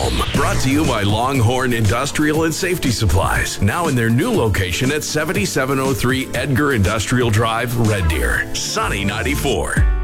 home. Brought to you by Longhorn Industrial and Safety Supplies. Now in their new location at 7703 Edgar Industrial Drive, Red Deer. Sunny 94.